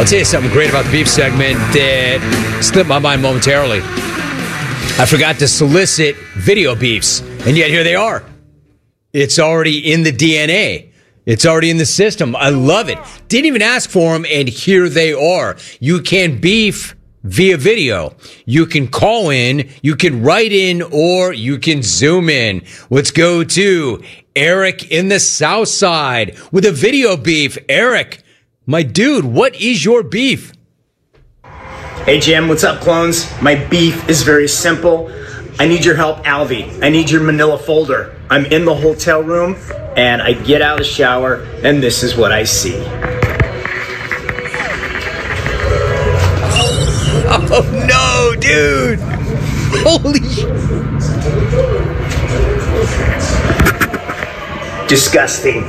I'll tell you something great about the beef segment that slipped my mind momentarily. I forgot to solicit video beefs, and yet here they are. It's already in the DNA. It's already in the system. I love it. Didn't even ask for them, and here they are. You can beef via video. You can call in, you can write in, or you can zoom in. Let's go to Eric in the South Side with a video beef. Eric, my dude, what is your beef? Hey Jim, what's up clones? My beef is very simple. I need your help, Alvy. I need your manila folder. I'm in the hotel room and I get out of the shower and this is what I see. Oh no, dude! Holy disgusting.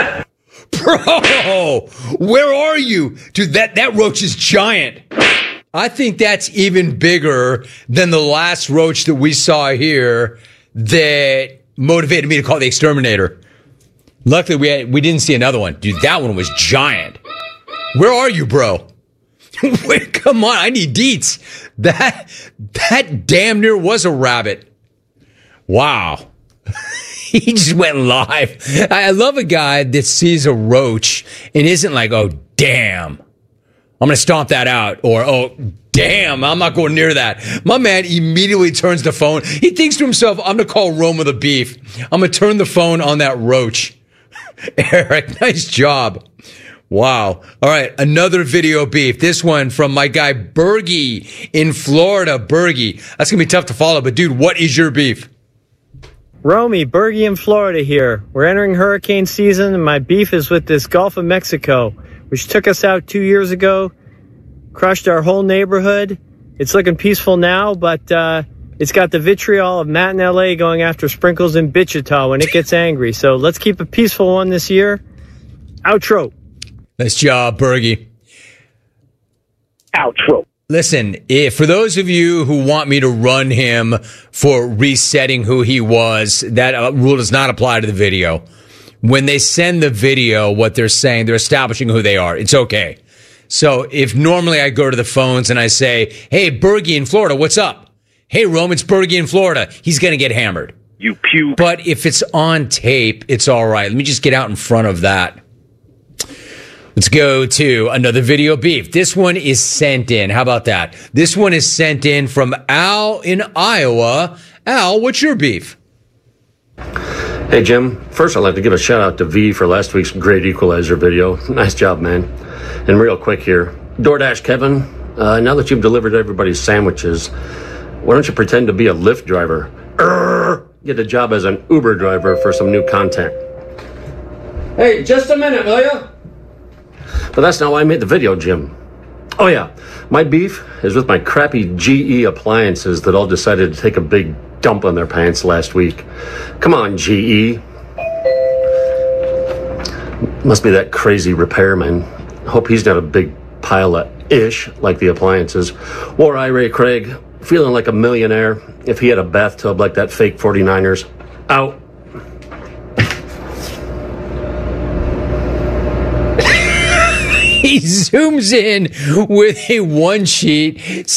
Bro, where are you? Dude, that roach is giant. I think that's even bigger than the last roach that we saw here that motivated me to call the exterminator. Luckily, we didn't see another one. Dude, that one was giant. Where are you, bro? Wait, come on, I need deets. That damn near was a rabbit. Wow. He just went live. I love a guy that sees a roach and isn't like, oh, damn, I'm going to stomp that out. Or, oh, damn, I'm not going near that. My man immediately turns the phone. He thinks to himself, I'm going to call Roma the beef. I'm going to turn the phone on that roach. Eric, nice job. Wow. All right, another video beef. This one from my guy Bergie in Florida. Bergie, that's going to be tough to follow, but dude, what is your beef? Romy, Bergie in Florida here. We're entering hurricane season, and my beef is with this Gulf of Mexico, which took us out 2 years ago, crushed our whole neighborhood. It's looking peaceful now, but it's got the vitriol of Matt in LA going after Sprinkles in Wichita when it gets angry. So let's keep a peaceful one this year. Outro. Nice job, Bergie. Outro. Listen, for those of you who want me to run him for resetting who he was, that rule does not apply to the video. When they send the video, what they're saying, they're establishing who they are. It's okay. So if normally I go to the phones and I say, hey, Bergie in Florida, what's up? Hey, Rome, it's Bergie in Florida. He's going to get hammered. You puke. But if it's on tape, it's all right. Let me just get out in front of that. Let's go to another video beef. This one is sent in. How about that? This one is sent in from Al in Iowa. Al, what's your beef? Hey, Jim. First, I'd like to give a shout out to V for last week's great equalizer video. Nice job, man. And real quick here, DoorDash Kevin, now that you've delivered everybody's sandwiches, why don't you pretend to be a Lyft driver? Get a job as an Uber driver for some new content. Hey, just a minute, will you? But that's not why I made the video, Jim. Oh yeah, my beef is with my crappy GE appliances that all decided to take a big dump on their pants last week. Come on, GE. Must be that crazy repairman. Hope he's not a big pile of ish like the appliances. Or Ray Craig, feeling like a millionaire if he had a bathtub like that fake 49ers. Out. He zooms in with a one sheet,